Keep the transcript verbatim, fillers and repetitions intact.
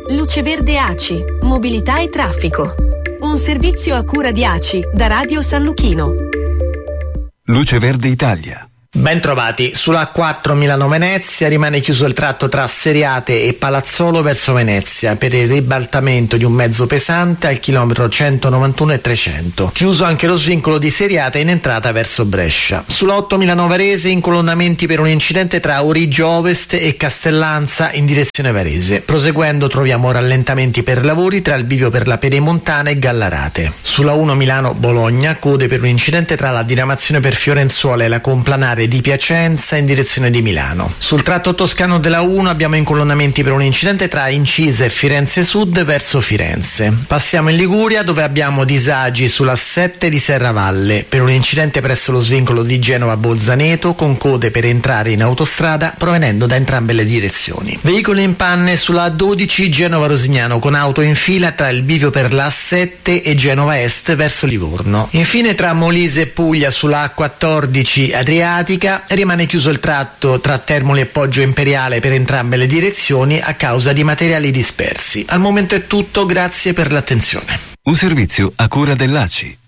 Luce Verde A C I, mobilità e traffico. Un servizio a cura di A C I da Radio San Luchino. Luce Verde Italia. Ben trovati. Sulla A quattro Milano-Venezia rimane chiuso il tratto tra Seriate e Palazzolo verso Venezia per il ribaltamento di un mezzo pesante al chilometro centonovantuno e trecento. Chiuso anche lo svincolo di Seriate in entrata verso Brescia. Sulla otto Milano-Varese incolonnamenti per un incidente tra Origio Ovest e Castellanza in direzione Varese. Proseguendo troviamo rallentamenti per lavori tra il bivio per la Pedemontana e Gallarate. Sulla uno Milano-Bologna code per un incidente tra la diramazione per Fiorenzuola e la complanare di Piacenza in direzione di Milano. Sul tratto toscano della uno abbiamo incolonnamenti per un incidente tra Incisa e Firenze Sud verso Firenze. Passiamo in Liguria dove abbiamo disagi sulla sette di Serravalle per un incidente presso lo svincolo di Genova Bolzaneto con code per entrare in autostrada provenendo da entrambe le direzioni. Veicoli in panne sulla A dodici Genova Rosignano con auto in fila tra il bivio per la A sette e Genova Est verso Livorno. Infine tra Molise e Puglia sulla A quattordici Adriatica rimane chiuso il tratto tra Termoli e Poggio Imperiale per entrambe le direzioni a causa di materiali dispersi. Al momento è tutto, grazie per l'attenzione. Un servizio a cura dell'A C I.